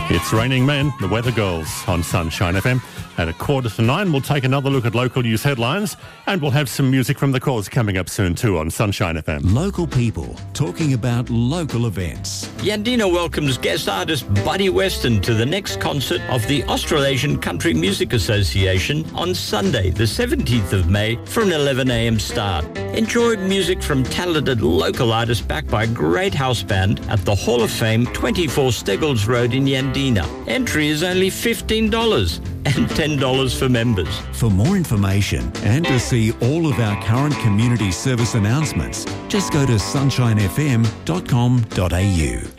It's Raining Men, the Weather Girls on Sunshine FM. At 8:45, we'll take another look at local news headlines, and we'll have some music from the Cause coming up soon too on Sunshine FM. Local people talking about local events. Yandina welcomes guest artist Buddy Weston to the next concert of the Australasian Country Music Association on Sunday, the 17th of May, for an 11 a.m. start. Enjoy music from talented local artists backed by a great house band at the Hall of Fame, 24 Steggles Road in Yandina. Entry is only $15 and $10 for members. For more information and to see all of our current community service announcements, just go to sunshinefm.com.au.